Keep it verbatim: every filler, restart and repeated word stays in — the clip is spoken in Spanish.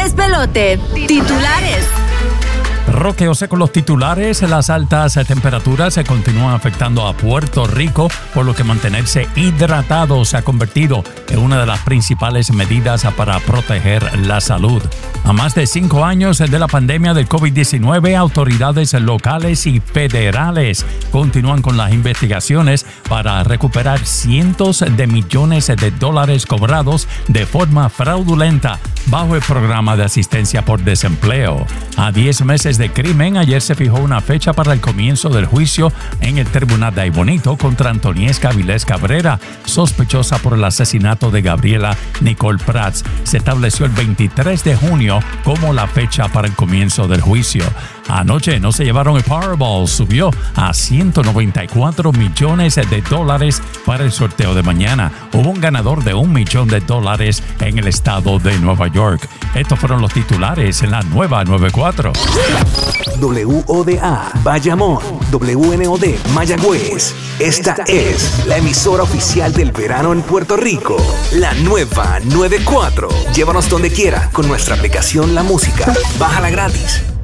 Despelote. Titulares. Roqueose con los titulares. Las altas temperaturas se continúan afectando a Puerto Rico, por lo que mantenerse hidratado se ha convertido en una de las principales medidas para proteger la salud. A más de cinco años de la pandemia del COVID diecinueve, autoridades locales y federales continúan con las investigaciones para recuperar cientos de millones de dólares cobrados de forma fraudulenta bajo el programa de asistencia por desempleo. A diez meses de crimen, ayer se fijó una fecha para el comienzo del juicio en el Tribunal de Aybonito contra Antoniesca Vilés Cabrera, sospechosa por el asesinato de Gabriela Nicole Prats. Se estableció el veintitrés de junio como la fecha para el comienzo del juicio. Anoche no se llevaron el Powerball, subió a ciento noventa y cuatro millones de dólares para el sorteo de mañana. Hubo un ganador de un millón de dólares en el estado de Nueva York. Estos fueron los titulares en la nueva noventa y cuatro. W O D A Bayamón, W N O D Mayagüez. Esta es la emisora oficial del verano en Puerto Rico. La nueva noventa y cuatro. Llévanos donde quiera con nuestra aplicación La Música. Bájala gratis.